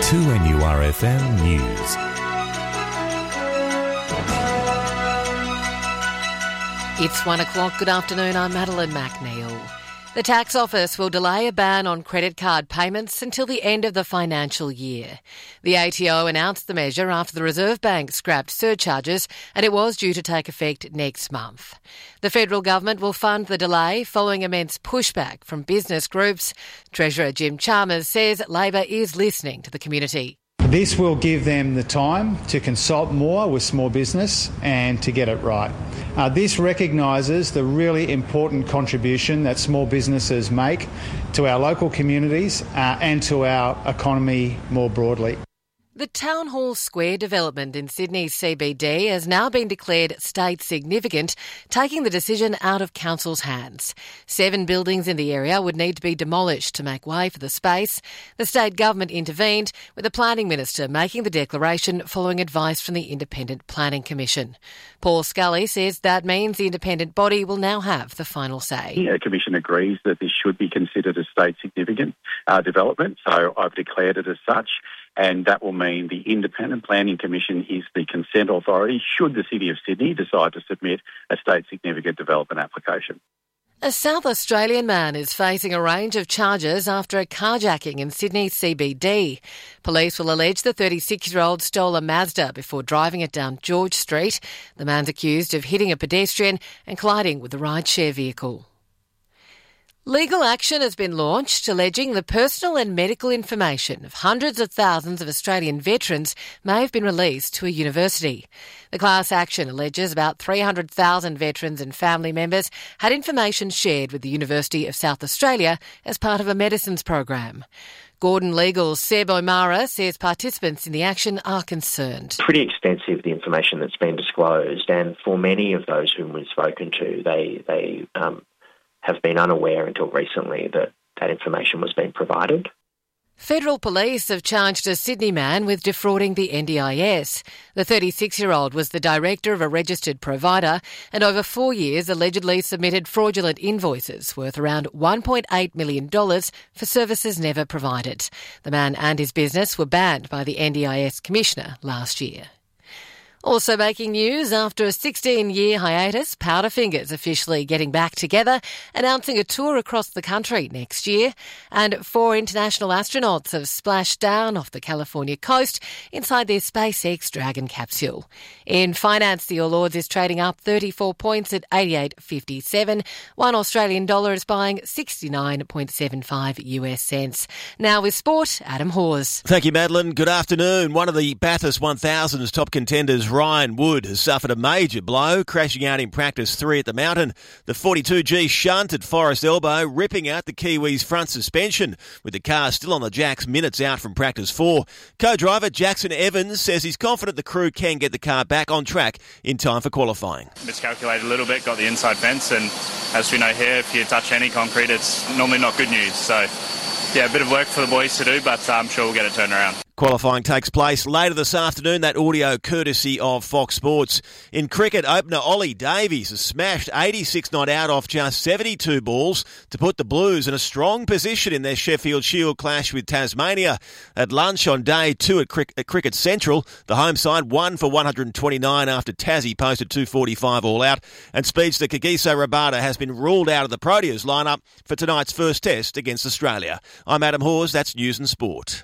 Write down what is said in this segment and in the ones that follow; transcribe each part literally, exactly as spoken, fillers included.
two N U R F M News. It's one o'clock. Good afternoon. I'm Madeline McNeil. The tax office will delay a ban on credit card payments until the end of the financial year. The A T O announced the measure after the Reserve Bank scrapped surcharges, and it was due to take effect next month. The federal government will fund the delay following immense pushback from business groups. Treasurer Jim Chalmers says Labor is listening to the community. This will give them the time to consult more with small business and to get it right. Uh, this recognises the really important contribution that small businesses make to our local communities uh, and to our economy more broadly. The Town Hall Square development in Sydney's C B D has now been declared state significant, taking the decision out of council's hands. Seven buildings in the area would need to be demolished to make way for the space. The state government intervened, with the planning minister making the declaration following advice from the Independent Planning Commission. Paul Scully says that means the independent body will now have the final say. The Commission agrees that this should be considered a state significant uh, development, so I've declared it as such. And that will mean the Independent Planning Commission is the consent authority should the City of Sydney decide to submit a state significant development application. A South Australian man is facing a range of charges after a carjacking in Sydney's C B D. Police will allege the thirty-six-year-old stole a Mazda before driving it down George Street. The man's accused of hitting a pedestrian and colliding with a rideshare vehicle. Legal action has been launched alleging the personal and medical information of hundreds of thousands of Australian veterans may have been released to a university. The class action alleges about three hundred thousand veterans and family members had information shared with the University of South Australia as part of a medicines program. Gordon Legal's Seb O'Mara says participants in the action are concerned. Pretty extensive, the information that's been disclosed, and for many of those whom we've spoken to, they, they um, have been unaware until recently that that information was being provided. Federal police have charged a Sydney man with defrauding the N D I S. The thirty-six-year-old was the director of a registered provider and over four years allegedly submitted fraudulent invoices worth around one point eight million dollars for services never provided. The man and his business were banned by the N D I S Commissioner last year. Also making news, after a sixteen-year hiatus, Powderfinger's officially getting back together, announcing a tour across the country next year. And four international astronauts have splashed down off the California coast inside their SpaceX Dragon capsule. In finance, the All Ords is trading up thirty-four points at eighty-eight fifty-seven. One Australian dollar is buying sixty-nine point seven five U S cents. Now with sport, Adam Hawes. Thank you, Madeline. Good afternoon. One of the Bathurst one thousand's top contenders, Ryan Wood, has suffered a major blow, crashing out in practice three at the Mountain. The forty-two G shunt at Forest Elbow ripping out the Kiwis' front suspension, with the car still on the jacks minutes out from practice four. Co-driver Jackson Evans says he's confident the crew can get the car back on track in time for qualifying. Miscalculated a little bit, got the inside fence, and as we know here, if you touch any concrete, it's normally not good news. So, yeah, a bit of work for the boys to do, but I'm sure we'll get it turned around. Qualifying takes place later this afternoon, that audio courtesy of Fox Sports. In cricket, opener Ollie Davies has smashed eighty-six not out off just seventy-two balls to put the Blues in a strong position in their Sheffield Shield clash with Tasmania. At lunch on day two at, Cric- at Cricket Central, the home side won for one hundred twenty-nine after Tassie posted two forty-five all out, and speedster Kagiso Rabada has been ruled out of the Proteas lineup for tonight's first test against Australia. I'm Adam Hawes, that's News and Sport.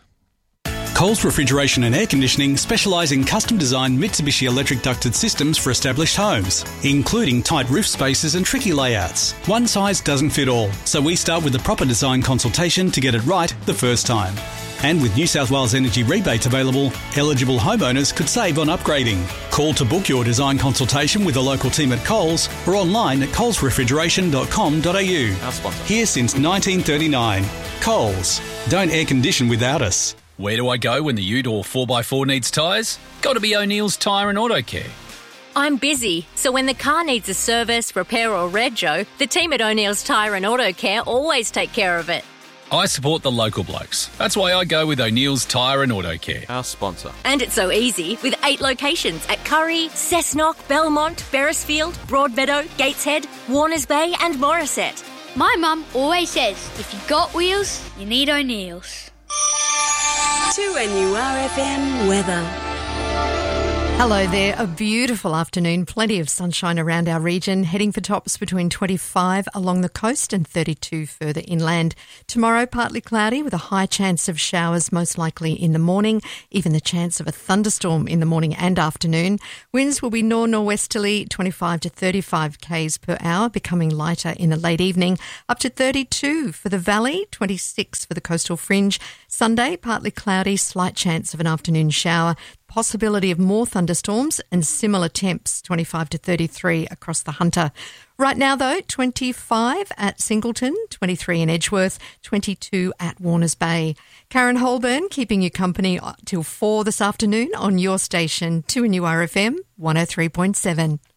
Coles Refrigeration and Air Conditioning specialise in custom-designed Mitsubishi electric ducted systems for established homes, including tight roof spaces and tricky layouts. One size doesn't fit all, so we start with a proper design consultation to get it right the first time. And with New South Wales Energy rebates available, eligible homeowners could save on upgrading. Call to book your design consultation with a local team at Coles or online at coles refrigeration dot com dot a u. Here since nineteen thirty-nine. Coles. Don't air condition without us. Where do I go when the ute or four by four needs tyres? Got to be O'Neill's Tyre and Auto Care. I'm busy, so when the car needs a service, repair or rego, the team at O'Neill's Tyre and Auto Care always take care of it. I support the local blokes. That's why I go with O'Neill's Tyre and Auto Care. Our sponsor. And it's so easy with eight locations at Curry, Cessnock, Belmont, Beresfield, Broadmeadow, Gateshead, Warners Bay and Morisset. My mum always says, if you've got wheels, you need O'Neill's. two N U R F M weather. Hello there. A beautiful afternoon. Plenty of sunshine around our region. Heading for tops between twenty-five along the coast and thirty-two further inland. Tomorrow, partly cloudy with a high chance of showers, most likely in the morning. Even the chance of a thunderstorm in the morning and afternoon. Winds will be nor-norwesterly, twenty-five to thirty-five k's per hour, becoming lighter in the late evening. Up to thirty-two for the valley, twenty-six for the coastal fringe. Sunday, partly cloudy, slight chance of an afternoon shower. Possibility of more thunderstorms and similar temps, twenty-five to thirty-three across the Hunter. Right now, though, twenty-five at Singleton, twenty-three in Edgeworth, twenty-two at Warners Bay. Karen Holburn keeping you company till four this afternoon on your station, two N U R F M one oh three point seven.